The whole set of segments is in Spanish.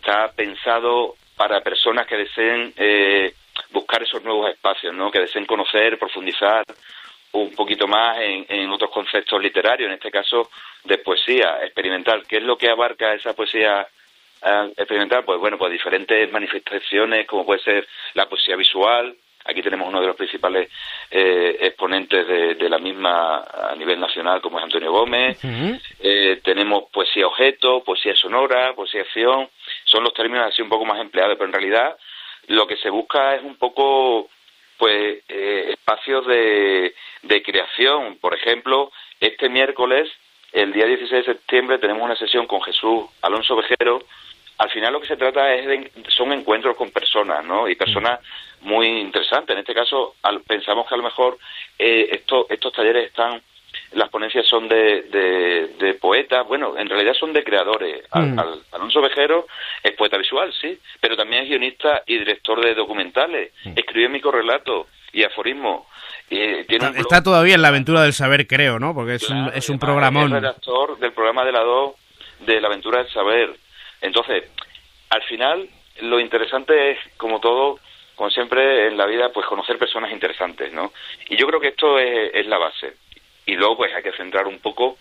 está pensado para personas que deseen buscar esos nuevos espacios, ¿no? Que deseen conocer, profundizar un poquito más en otros conceptos literarios, en este caso de poesía experimental. ¿Qué es lo que abarca esa poesía experimental? Pues bueno, pues diferentes manifestaciones, como puede ser la poesía visual. Aquí tenemos uno de los principales exponentes de la misma a nivel nacional, como es Antonio Gómez. Uh-huh. Tenemos poesía objeto, poesía sonora, poesía acción. Son los términos así un poco más empleados, pero en realidad lo que se busca es un poco, pues, espacios de creación. Por ejemplo, este miércoles, el día 16 de septiembre, tenemos una sesión con Jesús Alonso Vejero. Al final lo que se trata son encuentros con personas, ¿no? Y personas muy interesantes. En este caso, pensamos que a lo mejor estos talleres las ponencias son de poetas, bueno, en realidad son de creadores. Alonso Vejero es poeta visual, sí, pero también es guionista y director de documentales. Escribió microrelatos y aforismos. Está todavía en la aventura del saber, creo, ¿no? Porque es un programón. Es redactor del programa de la 2 de la aventura del saber. Entonces, al final, lo interesante es, como todo, como siempre en la vida, pues conocer personas interesantes, ¿no? Y yo creo que esto es la base. Y luego, pues hay que centrar un poco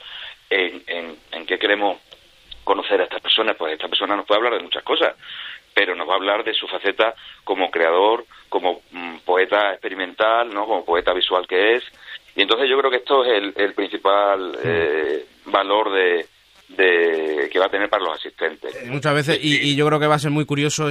en qué queremos conocer a estas personas. Pues esta persona nos puede hablar de muchas cosas, pero nos va a hablar de su faceta como creador, como poeta experimental, ¿no? Como poeta visual que es. Y entonces yo creo que esto es el principal valor que va a tener para los asistentes. Muchas veces, y yo creo que va a ser muy curioso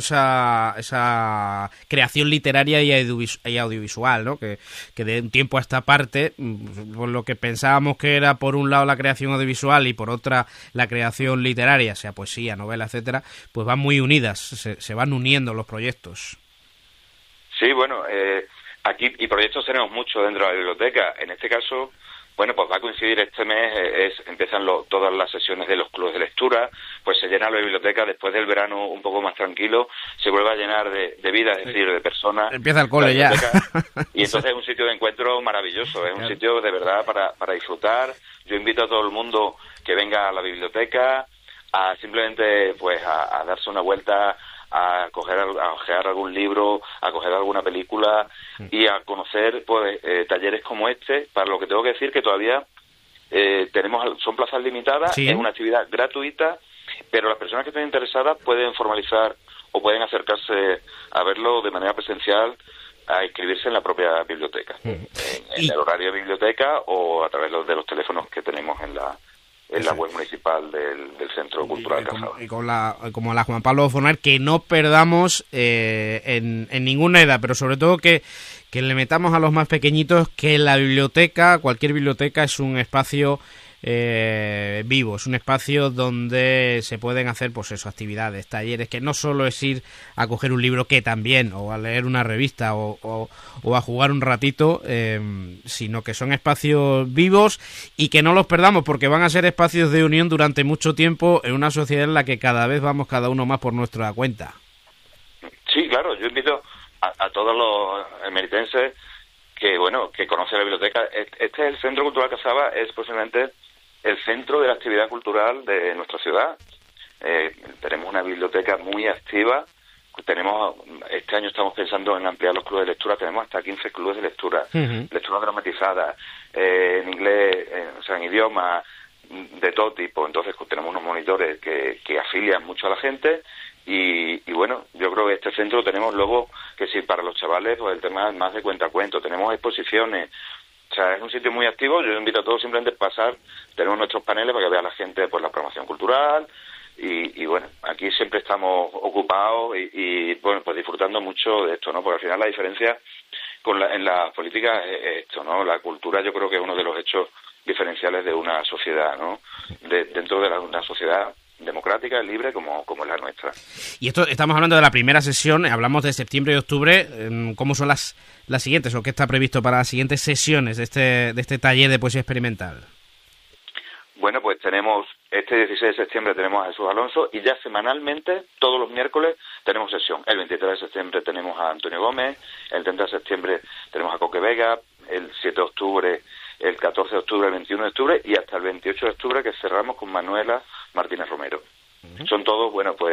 esa creación literaria y audiovisual, ¿no? Que de un tiempo a esta parte, por lo que pensábamos que era por un lado la creación audiovisual y por otra la creación literaria, sea poesía, novela, etcétera, pues van muy unidas, se van uniendo los proyectos. Sí, bueno, aquí y proyectos tenemos muchos dentro de la biblioteca. En este caso, bueno, pues va a coincidir este mes, empiezan todas las sesiones de los clubes de lectura, pues se llena la biblioteca después del verano un poco más tranquilo, se vuelve a llenar de vida, es decir, de personas. Empieza el cole ya. Y entonces es un sitio de encuentro maravilloso, es un sitio de verdad para disfrutar. Yo invito a todo el mundo que venga a la biblioteca a simplemente pues a darse una vuelta, a ojear algún libro, a coger alguna película y a conocer pues talleres como este, para lo que tengo que decir que todavía son plazas limitadas, ¿sí? Es una actividad gratuita, pero las personas que estén interesadas pueden formalizar o pueden acercarse a verlo de manera presencial, a inscribirse en la propia biblioteca, en el horario de biblioteca o a través de los teléfonos que tenemos en la web municipal del Centro Cultural Cazaba. Y como la Juan Pablo Fornar, que no perdamos en ninguna edad, pero sobre todo que le metamos a los más pequeñitos que la biblioteca, cualquier biblioteca, es un espacio vivo, es un espacio donde se pueden hacer pues eso, actividades, talleres, que no solo es ir a coger un libro, que también, o a leer una revista o a jugar un ratito, sino que son espacios vivos y que no los perdamos, porque van a ser espacios de unión durante mucho tiempo en una sociedad en la que cada vez vamos cada uno más por nuestra cuenta. Sí, claro, yo invito a todos los emeritenses que conocen la biblioteca. Este es el Centro Cultural Cazaba, es posiblemente el centro de la actividad cultural de nuestra ciudad. Tenemos una biblioteca muy activa. Este año estamos pensando en ampliar los clubes de lectura. Tenemos hasta 15 clubes de lectura, lectura dramatizada, en inglés, en idioma, de todo tipo. Entonces tenemos unos monitores que afilian mucho a la gente y bueno, yo creo que este centro tenemos luego que sí, para los chavales, pues el tema es más de cuentacuentos. Tenemos exposiciones. O sea, es un sitio muy activo. Yo invito a todos simplemente a pasar. Tenemos nuestros paneles para que vea la gente pues la programación cultural y bueno, aquí siempre estamos ocupados y bueno, pues disfrutando mucho de esto, ¿no? Porque al final la diferencia en la política es esto, ¿no? La cultura yo creo que es uno de los hechos diferenciales de una sociedad, ¿no? Dentro de una sociedad democrática, libre, como es la nuestra. Y esto estamos hablando de la primera sesión, hablamos de septiembre y octubre. ¿Cómo son las siguientes o qué está previsto para las siguientes sesiones de este taller de poesía experimental? Bueno, pues tenemos este 16 de septiembre tenemos a Jesús Alonso y ya semanalmente, todos los miércoles, tenemos sesión. El 23 de septiembre tenemos a Antonio Gómez, el 30 de septiembre tenemos a Coque Vega, el 7 de octubre, el 14 de octubre, el 21 de octubre y hasta el 28 de octubre que cerramos con Manuela Martínez Romero. Son todos, bueno, pues